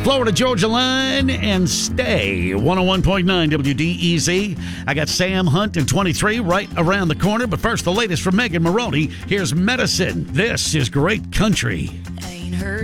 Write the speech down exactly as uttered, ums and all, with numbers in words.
Florida Georgia line and stay. one oh one point nine W D E Z. I got Sam Hunt and twenty-three right around the corner. But first, the latest from Megan Maroney. Here's Medicine. This is Great Country. Ain't heard